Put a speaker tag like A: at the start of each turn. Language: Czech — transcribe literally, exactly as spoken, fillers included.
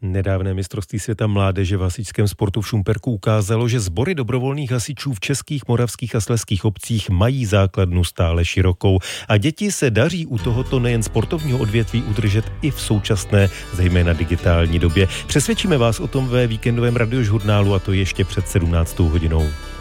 A: Nedávné mistrovství světa mládeže v hasičském sportu v Šumperku ukázalo, že sbory dobrovolných hasičů v českých, moravských a slezských obcích mají základnu stále širokou a děti se daří u tohoto nejen sportovního odvětví udržet i v současné, zejména digitální době. Přesvědčíme vás o tom ve víkendovém radiožurnálu, a to ještě před sedmnáctou hodinou.